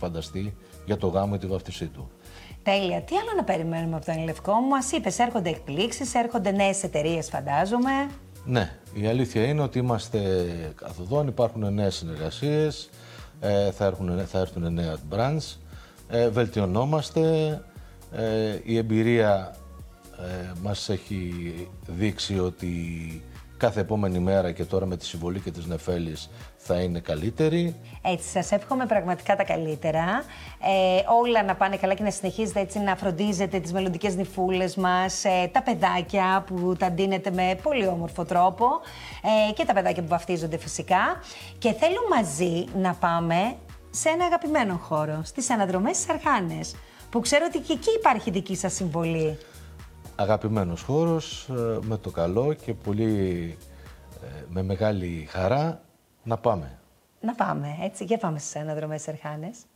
φανταστεί για το γάμο ή τη βαφτισή του. Τέλεια. Τι άλλο να περιμένουμε από τον Λευκό? Μας είπες, έρχονται εκπλήξεις, έρχονται νέες εταιρείες, φαντάζομαι. Ναι, η αλήθεια είναι ότι είμαστε καθοδόν, υπάρχουν νέες συνεργασίες, θα έρθουν νέα brands, βελτιωνόμαστε, η εμπειρία μας έχει δείξει ότι κάθε επόμενη μέρα και τώρα με τη συμβολή και της Νεφέλης θα είναι καλύτερη. Έτσι, σας εύχομαι πραγματικά τα καλύτερα. Όλα να πάνε καλά και να συνεχίζετε έτσι να φροντίζετε τις μελλοντικές νυφούλες μας, τα παιδάκια που τα ντύνετε με πολύ όμορφο τρόπο και τα παιδάκια που βαφτίζονται φυσικά. Και θέλω μαζί να πάμε σε ένα αγαπημένο χώρο, στις αναδρομές στις Αρχάνες, που ξέρω ότι και εκεί υπάρχει δική σας συμβολή. Αγαπημένος χώρος, με το καλό και πολύ με μεγάλη χαρά να πάμε. Να πάμε, έτσι, για πάμε στις αναδρομές στις Αρχάνες.